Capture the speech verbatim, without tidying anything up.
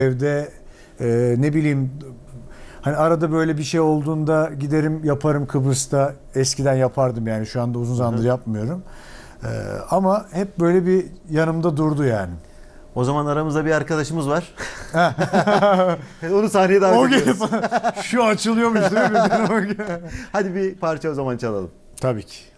Evde e, ne bileyim hani arada böyle bir şey olduğunda giderim yaparım Kıbrıs'ta. Eskiden yapardım yani, şu anda uzun zamandır yapmıyorum. E, ama hep böyle bir yanımda durdu yani. O zaman aramızda bir arkadaşımız var. Onu sahneye davet O ediyoruz. gelip şu açılıyormuş değil mi? Hadi bir parça o zaman çalalım. Tabii ki.